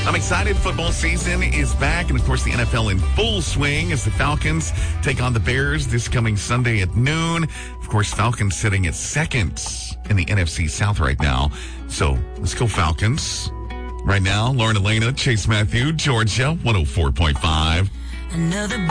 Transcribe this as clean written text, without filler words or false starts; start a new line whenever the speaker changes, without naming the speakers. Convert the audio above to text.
I'm excited. Football season is back, and of course the NFL in full swing as the Falcons take on the Bears this coming Sunday at noon. Of course, Falcons sitting at second in the NFC South right now. So let's go Falcons. Right now, Lauren Elena, Chase Matthew, Georgia, 104.5.
Another